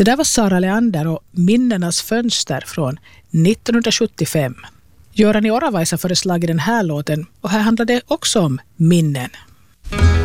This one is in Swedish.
Det där var Sara Leander och Minnenas fönster från 1975. Görani Oravaisa föreslagit den här låten och här handlar det också om minnen.